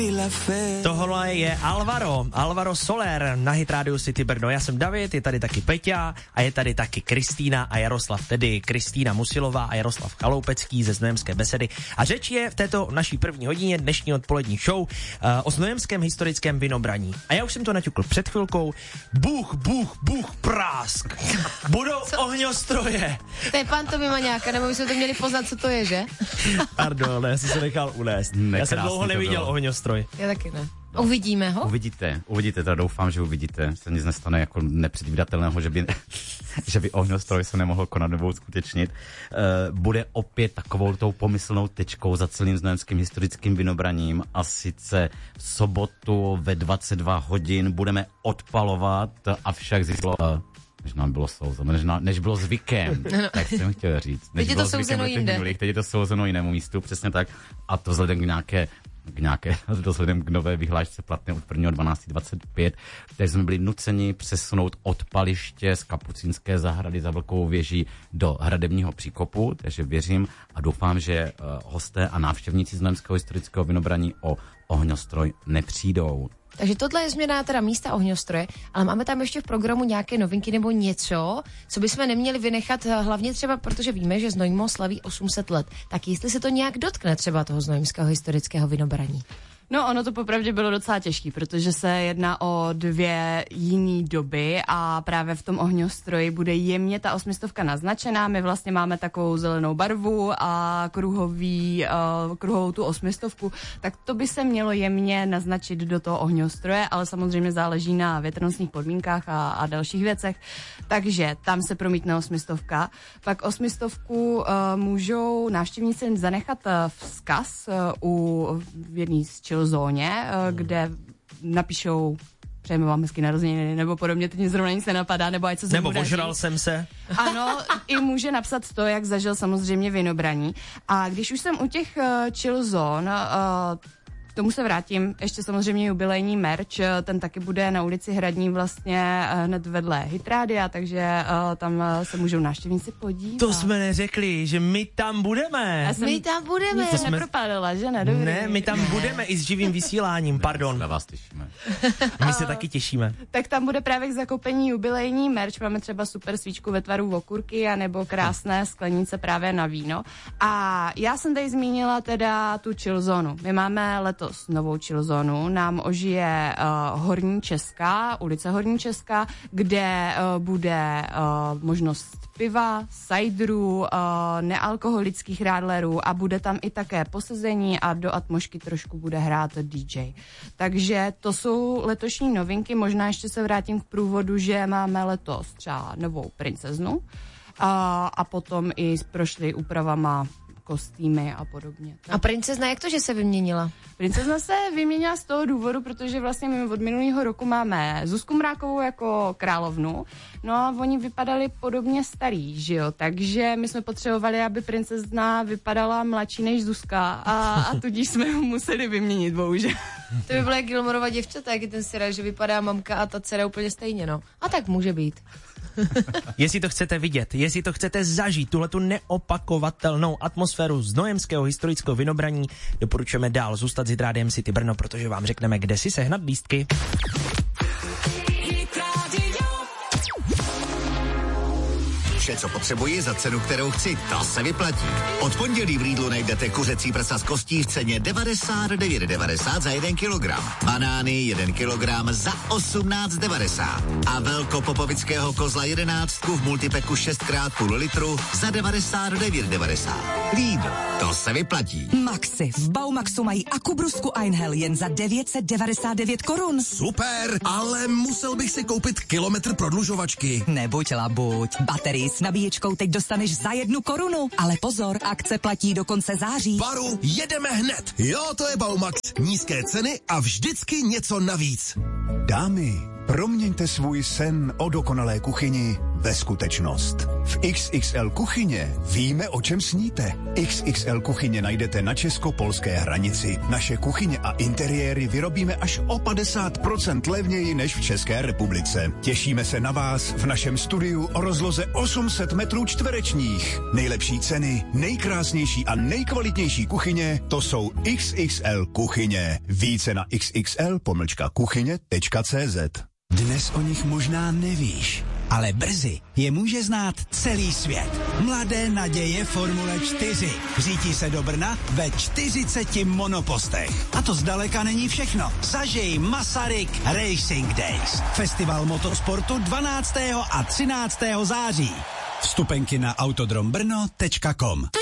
Tohle je Alvaro Soler na Hit Radio City Brno. Já jsem David, je tady taky Peťa a je tady taky Kristýna a Jaroslav, tedy Kristýna Musilová a Jaroslav Chaloupecký ze Znojemské besedy. A řeč je v této naší první hodině dnešní odpolední show o znojemském historickém vinobraní. A já už jsem to naťukl před chvilkou. Bůh, prásk. Budou ohňostroje. To je pantomima nějaká, nebo bychom to měli poznat, co to je, že? Pardon, já jsem se nechal unést. Já jsem dlouho neviděl ohňostroj. Já taky ne. No. Uvidíme ho? Uvidíte, teda doufám, že uvidíte. Se nic nestane jako nepředvídatelného, že by ohňostroj se nemohl konat nebo uskutečnit. Bude opět takovou tou pomyslnou tečkou za celým znojemským historickým vinobraním a sice v sobotu ve 22 hodin budeme odpalovat, avšak zjistilo, než nám bylo souzeno, než bylo zvykem, tak jsem chtěl říct. Teď je to souzeno jinde. Teď je to souzeno jinému místu, přesně tak. A to vzhledem k nové vyhlášce platné od 1.12.25, kde jsme byli nuceni přesunout odpaliště z Kapucínské zahrady za Vlkovou věží do hradebního příkopu, takže věřím a doufám, že hosté a návštěvníci znojemského historického vinobraní o ohňostroj nepřijdou. Takže tohle je změna teda místa ohňostroje, ale máme tam ještě v programu nějaké novinky nebo něco, co bychom neměli vynechat, hlavně třeba, protože víme, že Znojmo slaví 800 let. Tak jestli se to nějak dotkne třeba toho znojemského historického vinobraní? No, ono to popravdě bylo docela těžký, protože se jedná o dvě jiné doby a právě v tom ohňostroji bude jemně ta 800 naznačená. My vlastně máme takovou zelenou barvu a kruhovou tu 800, tak to by se mělo jemně naznačit do toho ohňostroje, ale samozřejmě záleží na větrnostních podmínkách a dalších věcech. Takže tam se promítne 800. Pak 800 můžou návštěvníci zanechat vzkaz v jedné z zóně, kde napíšou přejeme vám hezky narozeniny, nebo podobně, teď mě zrovna nic nenapadá, nebo ať co se nebo ožral jsem se. Ano, i může napsat to, jak zažil samozřejmě vinobraní. A když už jsem u těch chill zón, k tomu se vrátím, ještě samozřejmě jubilejní merch, ten taky bude na ulici Hradní vlastně hned vedle Hitrádia, takže tam se můžou návštěvníci podívat. To jsme neřekli, že my tam budeme. My tam budeme. To jsme nepropadala, že ne? Dobrý. Ne, my tam budeme i s živým vysíláním, pardon. Na vás těšíme. My se taky těšíme. Tak tam bude právě k zakoupení jubilejní merch, máme třeba super svíčku ve tvaru okurky, anebo krásné sklenice právě na víno. A já jsem tady zmínila teda tu chill zónu. My máme letos novou chill zónu, nám ožije Horní Česká, ulice Horní Česká, kde bude možnost piva, sajdrů, nealkoholických rádlerů a bude tam i také posezení a do atmošky trošku bude hrát DJ. Takže to jsou letošní novinky, možná ještě se vrátím k průvodu, že máme letos třeba novou princeznu a potom i prošli úpravama kostýmy a podobně. A princezna, jak to, že se vyměnila? Princezna se vyměnila z toho důvodu, protože vlastně my od minulého roku máme Zuzku Mrákovou jako královnu, no a oni vypadali podobně starý, že jo, takže my jsme potřebovali, aby princezna vypadala mladší než Zuzka a tudíž jsme ho museli vyměnit, bohužel. To by byla jak Gilmorova děvčata, jak je ten seriál, že vypadá mamka a ta dcera úplně stejně, no. A tak může být. Jestli to chcete vidět, jestli to chcete zažít, tuhletu neopakovatelnou atmosféru znojemského historického vinobraní, doporučujeme dál zůstat s Hit Rádiem City Brno, protože vám řekneme, kde si sehnat lístky. Vše, co potřebuji za cenu, kterou chci, to se vyplatí. Od pondělí v Lidlu najdete kuřecí prsa z kostí v ceně 99,90 za 1 kilogram. Banány 1 kilogram za 18,90. A velkopopovického kozla 11 v multipeku 6x0,5 litru za 99,90. Lidl, to se vyplatí. Maxi. V Baumaxu mají akubrusku Einhell jen za 999 korun. Super, ale musel bych si koupit kilometr prodlužovačky. Nebuď labuť. Baterii s nabíječkou teď dostaneš za 1 korunu. Ale pozor, akce platí do konce září. Baru, jedeme hned. Jo, to je Baumax. Nízké ceny a vždycky něco navíc. Dámy, proměňte svůj sen o dokonalé kuchyni ve skutečnost. V XXL kuchyně víme, o čem sníte. XXL kuchyně najdete na česko-polské hranici. Naše kuchyně a interiéry vyrobíme až o 50% levněji než v České republice. Těšíme se na vás v našem studiu o rozloze 800 metrů čtverečních. Nejlepší ceny, nejkrásnější a nejkvalitnější kuchyně, to jsou XXL kuchyně. Více na xxl-kuchyně.cz. Dnes o nich možná nevíš, ale brzy je může znát celý svět. Mladé naděje Formule 4. Řítí se do Brna ve 40 monopostech. A to zdaleka není všechno. Zažij Masaryk Racing Days. Festival motorsportu 12. a 13. září. Vstupenky na autodrombrno.com.